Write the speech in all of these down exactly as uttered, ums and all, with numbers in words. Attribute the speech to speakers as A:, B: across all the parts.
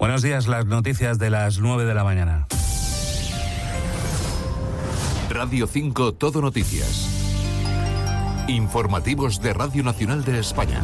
A: Buenos días, las noticias de las nueve de la mañana.
B: Radio cinco Todo Noticias. Informativos de Radio Nacional de España.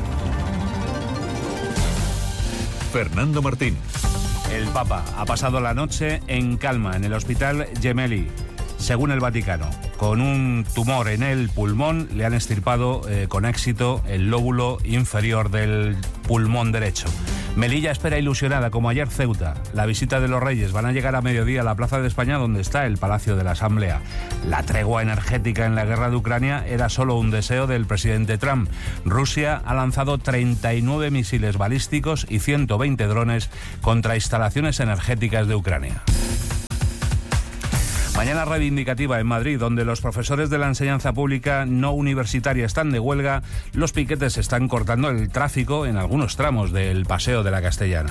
B: Fernando Martín.
A: El Papa ha pasado la noche en calma en el Hospital Gemelli. Según el Vaticano, con un tumor en el pulmón le han extirpado eh, con éxito el lóbulo inferior del pulmón derecho. Melilla espera ilusionada, como ayer Ceuta. La visita de los Reyes van a llegar a mediodía a la Plaza de España, donde está el Palacio de la Asamblea. La tregua energética en la guerra de Ucrania era solo un deseo del presidente Trump. Rusia ha lanzado treinta y nueve misiles balísticos y ciento veinte drones contra instalaciones energéticas de Ucrania. Mañana reivindicativa en Madrid, donde los profesores de la enseñanza pública no universitaria están de huelga. Los piquetes están cortando el tráfico en algunos tramos del Paseo de la Castellana.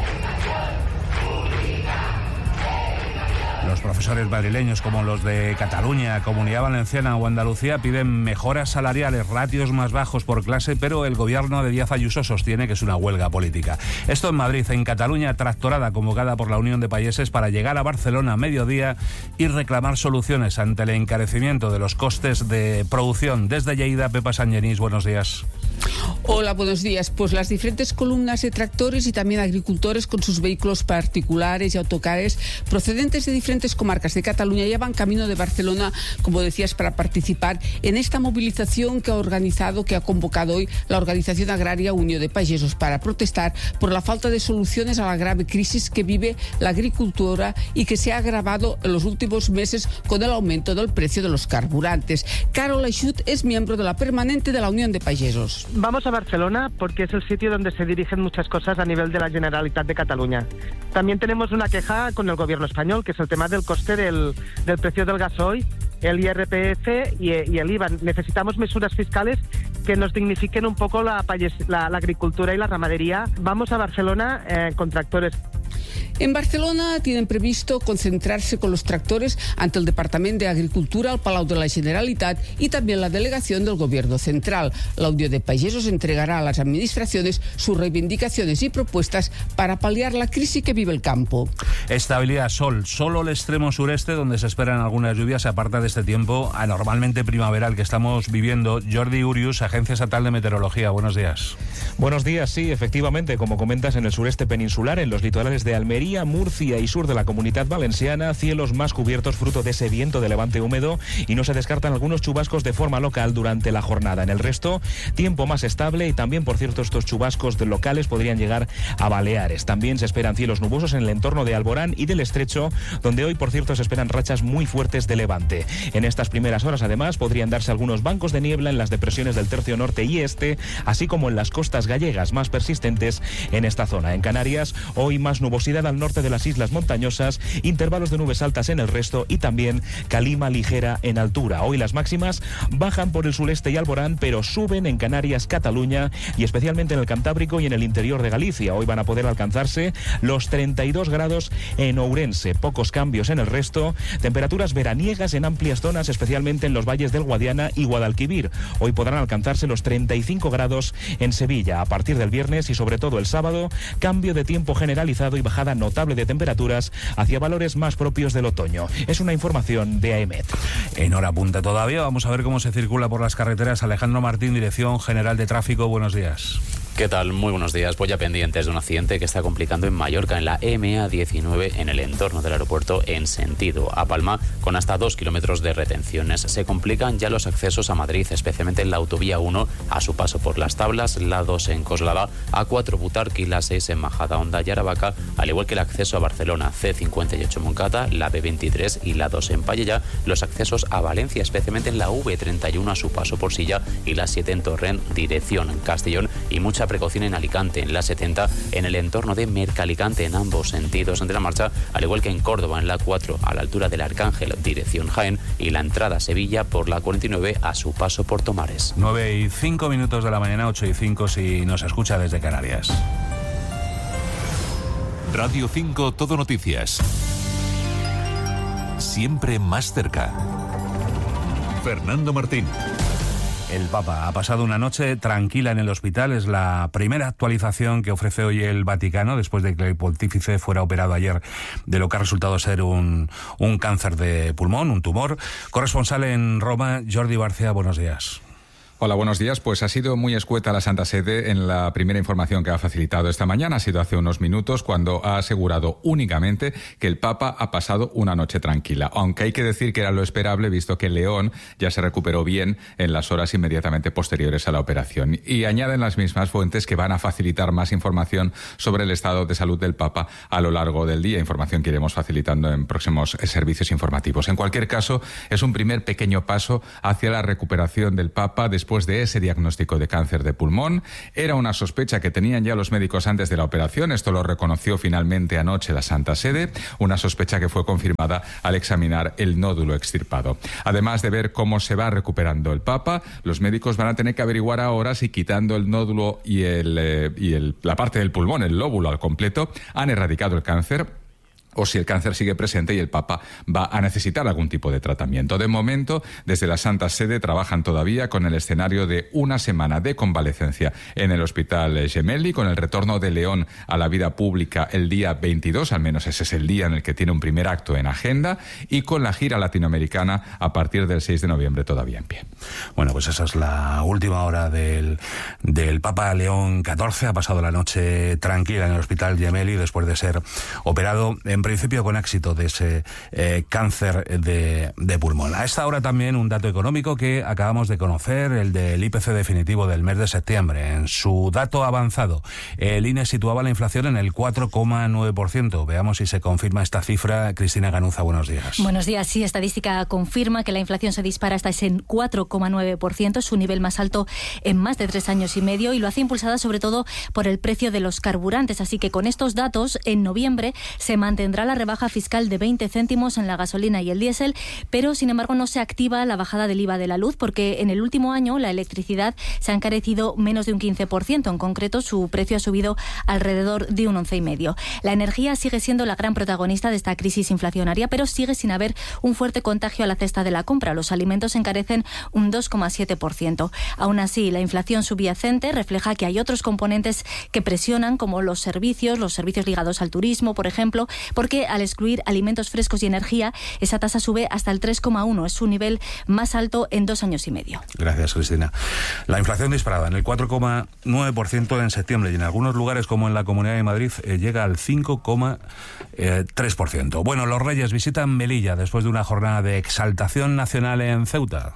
A: Los profesores madrileños, como los de Cataluña, Comunidad Valenciana o Andalucía, piden mejoras salariales, ratios más bajos por clase, pero el gobierno de Díaz Ayuso sostiene que es una huelga política. Esto en Madrid. En Cataluña, tractorada convocada por la Unión de Payeses para llegar a Barcelona a mediodía y reclamar soluciones ante el encarecimiento de los costes de producción. Desde Lleida, Pepa Sangenís, buenos días.
C: Hola, buenos días. Pues las diferentes columnas de tractores y también agricultores con sus vehículos particulares y autocares procedentes de diferentes comarcas de Cataluña ya van camino de Barcelona, como decías, para participar en esta movilización que ha organizado, que ha convocado hoy la Organización Agraria Unió de Pagesos para protestar por la falta de soluciones a la grave crisis que vive la agricultura y que se ha agravado en los últimos meses con el aumento del precio de los carburantes. Carol Eixut es miembro de la permanente de la Unión de Pagesos.
D: Vamos a Barcelona porque es el sitio donde se dirigen muchas cosas a nivel de la Generalitat de Cataluña. También tenemos una queja con el gobierno español, que es el tema del coste del, del precio del gasoil, el I R P F y, y el I V A. Necesitamos mesuras fiscales que nos dignifiquen un poco la, la, la agricultura y la ramadería. Vamos a Barcelona eh, con tractores.
C: En Barcelona tienen previsto concentrarse con los tractores ante el Departamento de Agricultura, al Palau de la Generalitat y también la delegación del Gobierno Central. La Unión de Pagesos entregará a las administraciones sus reivindicaciones y propuestas para paliar la crisis que vive el campo.
A: Estabilidad, sol. Solo el extremo sureste, donde se esperan algunas lluvias, se aparta de este tiempo anormalmente primaveral que estamos viviendo. Jordi Urius, Agencia Estatal de Meteorología. Buenos días.
E: Buenos días, sí, efectivamente, como comentas, en el sureste peninsular, en los litorales de Almería, Murcia y sur de la Comunidad Valenciana, cielos más cubiertos fruto de ese viento de levante húmedo y no se descartan algunos chubascos de forma local durante la jornada. En el resto, tiempo más estable y también, por cierto, estos chubascos de locales podrían llegar a Baleares. También se esperan cielos nubosos en el entorno de Alborán y del Estrecho, donde hoy, por cierto, se esperan rachas muy fuertes de levante. En estas primeras horas, además, podrían darse algunos bancos de niebla en las depresiones del tercio norte y este, así como en las costas gallegas más persistentes en esta zona. En Canarias, hoy más nubosidad al norte de las islas montañosas, intervalos de nubes altas en el resto y también calima ligera en altura. Hoy las máximas bajan por el sureste y Alborán, pero suben en Canarias, Cataluña y especialmente en el Cantábrico y en el interior de Galicia. Hoy van a poder alcanzarse los treinta y dos grados en Ourense, pocos cambios en el resto, temperaturas veraniegas en amplias zonas, especialmente en los valles del Guadiana y Guadalquivir. Hoy podrán alcanzarse los treinta y cinco grados en Sevilla. A partir del viernes y sobre todo el sábado, cambio de tiempo generalizado y bajada notable de temperaturas hacia valores más propios del otoño. Es una información de AEMET.
A: En hora punta todavía, vamos a ver cómo se circula por las carreteras. Alejandro Martín, Dirección General de Tráfico, buenos días.
F: ¿Qué tal? Muy buenos días. Pues ya pendientes de un accidente que está complicando en Mallorca, en la M A diecinueve, en el entorno del aeropuerto, en sentido a Palma, con hasta dos kilómetros de retenciones. Se complican ya los accesos a Madrid, especialmente en la autovía uno, a su paso por Las Tablas, la dos en Coslada, A cuatro Butarque y la seis en Majadahonda y Aravaca, al igual que el acceso a Barcelona, C cincuenta y ocho Moncada, la B veintitrés y la dos en Pallejà, los accesos a Valencia, especialmente en la V treinta y uno a su paso por Silla y la siete en Torrent, dirección en Castellón, y mucha precaución en Alicante, en la setenta, en el entorno de Mercalicante, en ambos sentidos de la marcha, al igual que en Córdoba, en la cuatro, a la altura del Arcángel, dirección Jaén, y la entrada a Sevilla por la cuarenta y nueve a su paso por Tomares.
A: nueve y cinco minutos de la mañana, ocho y cinco si nos escucha desde Canarias.
B: Radio cinco Todo Noticias. Siempre más cerca. Fernando Martín.
A: El Papa ha pasado una noche tranquila en el hospital. Es la primera actualización que ofrece hoy el Vaticano después de que el pontífice fuera operado ayer de lo que ha resultado ser un, un cáncer de pulmón, un tumor. Corresponsal en Roma, Jordi Barcea, buenos días.
G: Hola, buenos días. Pues ha sido muy escueta la Santa Sede en la primera información que ha facilitado esta mañana. Ha sido hace unos minutos cuando ha asegurado únicamente que el Papa ha pasado una noche tranquila. Aunque hay que decir que era lo esperable, visto que León ya se recuperó bien en las horas inmediatamente posteriores a la operación. Y añaden las mismas fuentes que van a facilitar más información sobre el estado de salud del Papa a lo largo del día. Información que iremos facilitando en próximos servicios informativos. En cualquier caso, es un primer pequeño paso hacia la recuperación del Papa después Después de ese diagnóstico de cáncer de pulmón. Era una sospecha que tenían ya los médicos antes de la operación. Esto lo reconoció finalmente anoche la Santa Sede, una sospecha que fue confirmada al examinar el nódulo extirpado. Además de ver cómo se va recuperando el Papa, los médicos van a tener que averiguar ahora si quitando el nódulo y, el, eh, y el, la parte del pulmón, el lóbulo al completo, han erradicado el cáncer, o si el cáncer sigue presente y el Papa va a necesitar algún tipo de tratamiento. De momento, desde la Santa Sede trabajan todavía con el escenario de una semana de convalecencia en el Hospital Gemelli, con el retorno de León a la vida pública el día veintidós, al menos ese es el día en el que tiene un primer acto en agenda, y con la gira latinoamericana a partir del seis de noviembre todavía en pie.
A: Bueno, pues esa es la última hora del, del Papa León catorce. Ha pasado la noche tranquila en el Hospital Gemelli después de ser operado en principio con éxito de ese eh, cáncer de, de pulmón. A esta hora también un dato económico que acabamos de conocer, el del I P C definitivo del mes de septiembre. En su dato avanzado, el I N E situaba la inflación en el cuatro coma nueve por ciento. Veamos si se confirma esta cifra. Cristina Ganuza, buenos días.
H: Buenos días. Sí, estadística confirma que la inflación se dispara hasta ese cuatro coma nueve por ciento, su nivel más alto en más de tres años y medio, y lo hace impulsada sobre todo por el precio de los carburantes. Así que con estos datos, en noviembre se mantendrá la rebaja fiscal de veinte céntimos en la gasolina y el diésel, pero sin embargo no se activa la bajada del I V A de la luz, porque en el último año la electricidad se ha encarecido menos de un quince por ciento. En concreto, su precio ha subido alrededor de un once coma cinco por ciento. La energía sigue siendo la gran protagonista de esta crisis inflacionaria, pero sigue sin haber un fuerte contagio a la cesta de la compra. Los alimentos se encarecen un dos coma siete por ciento. Aún así, la inflación subyacente refleja que hay otros componentes que presionan, como los servicios, los servicios ligados al turismo, por ejemplo, porque al excluir alimentos frescos y energía, esa tasa sube hasta el tres coma uno. Es su nivel más alto en dos años y medio.
A: Gracias, Cristina. La inflación disparada en el cuatro coma nueve por ciento en septiembre, y en algunos lugares, como en la Comunidad de Madrid, eh, llega al cinco coma tres por ciento. Bueno, los Reyes visitan Melilla después de una jornada de exaltación nacional en Ceuta.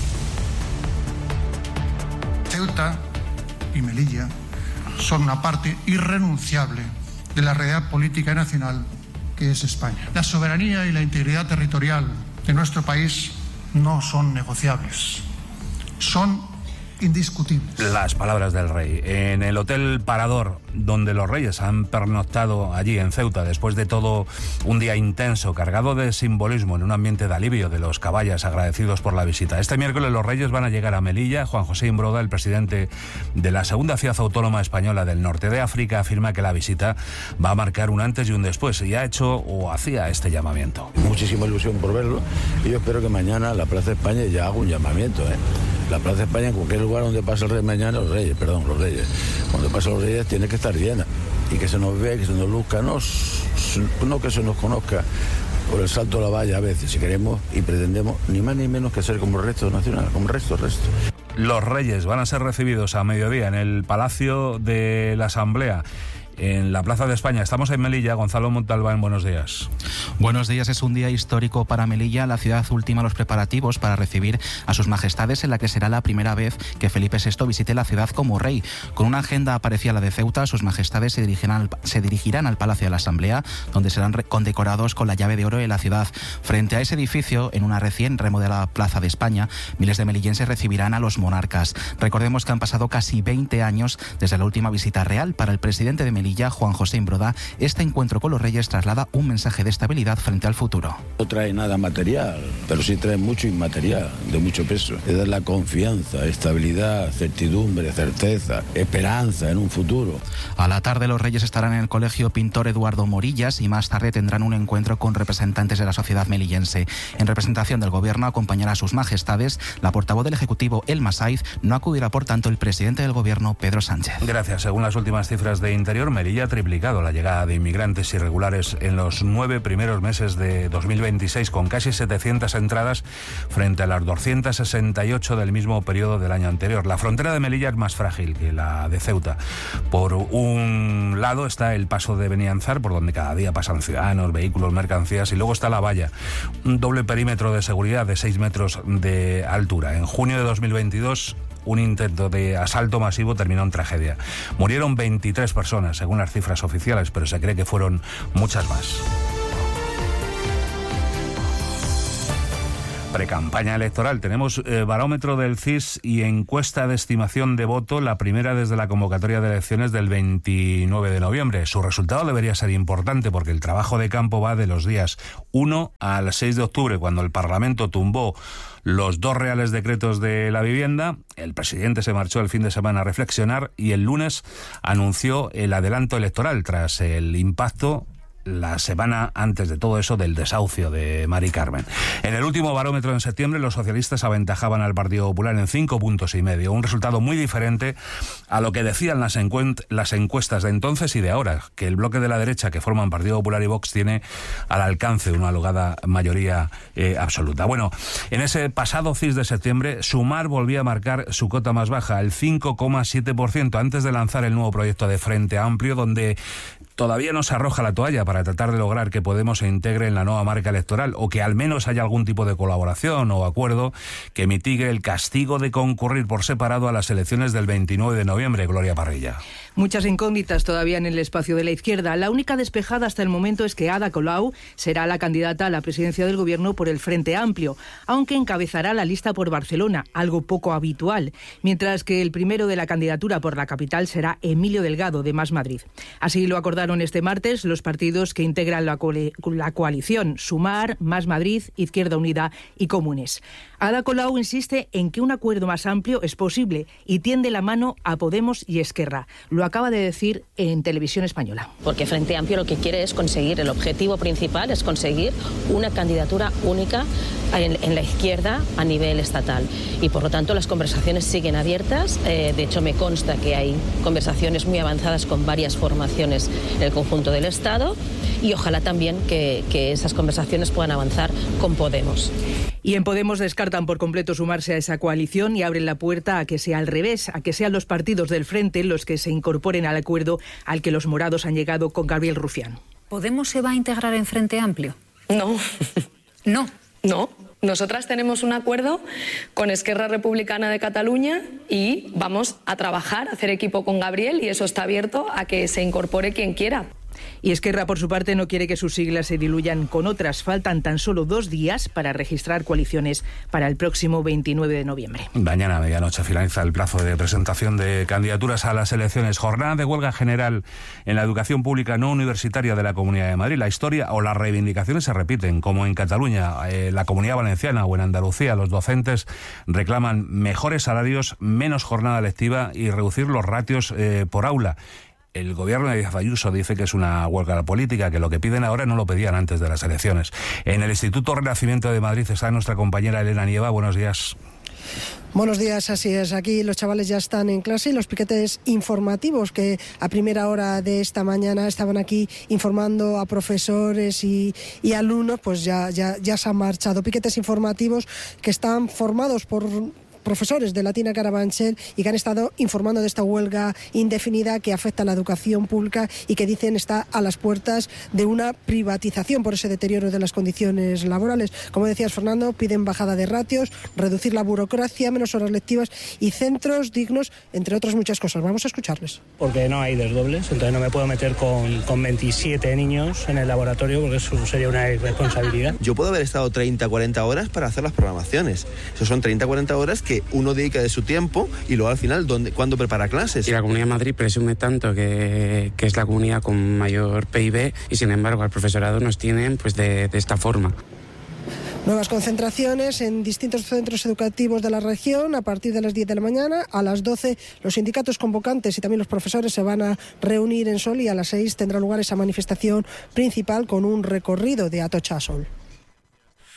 I: Ceuta y Melilla son una parte irrenunciable de la realidad política nacional que es España. La soberanía y la integridad territorial de nuestro país no son negociables, son indiscutibles.
A: Las palabras del rey. En el Hotel Parador, donde los Reyes han pernoctado allí en Ceuta, después de todo un día intenso, cargado de simbolismo, en un ambiente de alivio de los caballas agradecidos por la visita. Este miércoles los Reyes van a llegar a Melilla. Juan José Imbroda, el presidente de la segunda ciudad autónoma española del norte de África, afirma que la visita va a marcar un antes y un después, y ha hecho o hacía este llamamiento.
J: Muchísima ilusión por verlo, y yo espero que mañana la Plaza de España ya haga un llamamiento, ¿eh? La Plaza de España, en cualquier lugar donde pase el rey mañana, los Reyes, perdón, los Reyes, cuando pase los Reyes tiene que estar llena, y que se nos vea, que se nos luzca, no, no que se nos conozca por el salto de la valla a veces, si queremos y pretendemos, ni más ni menos que ser como el resto nacional, como el resto, el resto.
A: Los Reyes van a ser recibidos a mediodía en el Palacio de la Asamblea, en la Plaza de España. Estamos en Melilla. Gonzalo Montalbán, buenos días.
K: Buenos días. Es un día histórico para Melilla. La ciudad ultima los preparativos para recibir a sus majestades, en la que será la primera vez que Felipe sexto visite la ciudad como rey. Con una agenda parecida a la de Ceuta, sus majestades se dirigirán al, se dirigirán al Palacio de la Asamblea, donde serán condecorados con la llave de oro de la ciudad. Frente a ese edificio, en una recién remodelada Plaza de España, miles de melillenses recibirán a los monarcas. Recordemos que han pasado casi veinte años desde la última visita real. Para el presidente de Melilla, Juan José Imbroda, este encuentro con los Reyes traslada un mensaje de estabilidad estabilidad frente al futuro.
J: No trae nada material, pero sí trae mucho inmaterial, de mucho peso. Es dar la confianza, estabilidad, certidumbre, certeza, esperanza en un futuro.
K: A la tarde los Reyes estarán en el Colegio Pintor Eduardo Morillas y más tarde tendrán un encuentro con representantes de la sociedad melillense. En representación del Gobierno acompañará a sus majestades la portavoz del Ejecutivo, Elma Saiz. No acudirá, por tanto, el presidente del Gobierno, Pedro Sánchez.
A: Gracias. Según las últimas cifras de Interior, Melilla ha triplicado la llegada de inmigrantes irregulares en los nueve primeros meses de dos mil veintiséis, con casi setecientas entradas frente a las doscientas sesenta y ocho del mismo periodo del año anterior. La frontera de Melilla es más frágil que la de Ceuta. Por un lado está el paso de Benianzar, por donde cada día pasan ciudadanos, vehículos, mercancías, y luego está la valla, un doble perímetro de seguridad de seis metros de altura. En junio de dos mil veintidós, un intento de asalto masivo terminó en tragedia. Murieron veintitrés personas, según las cifras oficiales, pero se cree que fueron muchas más. Precampaña electoral. Tenemos eh, barómetro del C I S y encuesta de estimación de voto, la primera desde la convocatoria de elecciones del veintinueve de noviembre. Su resultado debería ser importante porque el trabajo de campo va de los días uno al seis de octubre, cuando el Parlamento tumbó los dos reales decretos de la vivienda. El presidente se marchó el fin de semana a reflexionar y el lunes anunció el adelanto electoral tras el impacto la semana antes de todo eso del desahucio de Mari Carmen. En el último barómetro en septiembre los socialistas aventajaban al Partido Popular en cinco puntos y medio, un resultado muy diferente a lo que decían las, encuent- las encuestas de entonces y de ahora, que el bloque de la derecha que forman Partido Popular y Vox tiene al alcance una holgada mayoría eh, absoluta. Bueno, en ese pasado C I S de septiembre, Sumar volvía a marcar su cota más baja, el cinco coma siete por ciento, antes de lanzar el nuevo proyecto de Frente Amplio, donde todavía no se arroja la toalla para tratar de lograr que Podemos se integre en la nueva marca electoral, o que al menos haya algún tipo de colaboración o acuerdo que mitigue el castigo de concurrir por separado a las elecciones del veintinueve de noviembre. Gloria Parrilla.
L: Muchas incógnitas todavía en el espacio de la izquierda. La única despejada hasta el momento es que Ada Colau será la candidata a la presidencia del Gobierno por el Frente Amplio, aunque encabezará la lista por Barcelona, algo poco habitual, mientras que el primero de la candidatura por la capital será Emilio Delgado, de Más Madrid. Así lo acordaron este martes los partidos que integran la, co- la coalición: Sumar, Más Madrid, Izquierda Unida y Comunes. Ada Colau insiste en que un acuerdo más amplio es posible y tiende la mano a Podemos y Esquerra. Lo acaba de decir en Televisión Española.
M: Porque Frente Amplio lo que quiere es conseguir, el objetivo principal es conseguir una candidatura única en, en la izquierda a nivel estatal. Y por lo tanto las conversaciones siguen abiertas. Eh, de hecho me consta que hay conversaciones muy avanzadas con varias formaciones en el conjunto del Estado, y ojalá también que, que esas conversaciones puedan avanzar con Podemos.
L: Y en Podemos descartan por completo sumarse a esa coalición y abren la puerta a que sea al revés, a que sean los partidos del Frente los que se incorporen al acuerdo al que los morados han llegado con Gabriel Rufián.
N: ¿Podemos se va a integrar en Frente Amplio?
O: No.
N: No.
O: No. Nosotras tenemos un acuerdo con Esquerra Republicana de Cataluña y vamos a trabajar, a hacer equipo con Gabriel, y eso está abierto a que se incorpore quien quiera.
L: Y Esquerra, por su parte, no quiere que sus siglas se diluyan con otras. Faltan tan solo dos días para registrar coaliciones para el próximo veintinueve de noviembre.
A: Mañana a medianoche finaliza el plazo de presentación de candidaturas a las elecciones. Jornada de huelga general en la educación pública no universitaria de la Comunidad de Madrid. La historia o las reivindicaciones se repiten, como en Cataluña, eh, la Comunidad Valenciana o en Andalucía. Los docentes reclaman mejores salarios, menos jornada lectiva y reducir los ratios eh, por aula. El gobierno de Díaz Ayuso dice que es una huelga política, que lo que piden ahora no lo pedían antes de las elecciones. En el Instituto Renacimiento de Madrid está nuestra compañera Elena Nieva. Buenos días.
P: Buenos días, así es. Aquí los chavales ya están en clase y los piquetes informativos que a primera hora de esta mañana estaban aquí informando a profesores y, y alumnos, pues ya, ya, ya se han marchado. Piquetes informativos que están formados por profesores de Latina Carabanchel y que han estado informando de esta huelga indefinida que afecta a la educación pública y que dicen está a las puertas de una privatización por ese deterioro de las condiciones laborales. Como decías, Fernando, piden bajada de ratios, reducir la burocracia, menos horas lectivas y centros dignos, entre otras muchas cosas. Vamos a escucharles.
Q: Porque no hay desdobles, entonces no me puedo meter con, con veintisiete niños en el laboratorio porque eso sería una irresponsabilidad.
R: Yo puedo haber estado treinta, cuarenta horas para hacer las programaciones. Eso son treinta, cuarenta horas que que uno dedica de su tiempo y luego al final, ¿dónde, ¿cuándo prepara clases?
S: Y la Comunidad de Madrid presume tanto que, que es la comunidad con mayor P I B y sin embargo al profesorado nos tienen pues de, de esta forma.
P: Nuevas concentraciones en distintos centros educativos de la región a partir de las diez de la mañana. A las doce los sindicatos convocantes y también los profesores se van a reunir en Sol y a las seis tendrá lugar esa manifestación principal con un recorrido de Atocha a Sol.